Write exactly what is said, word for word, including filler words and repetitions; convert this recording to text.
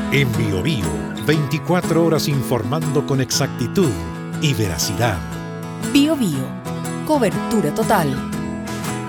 En Biobío, veinticuatro horas informando con exactitud y veracidad. Biobío, cobertura total.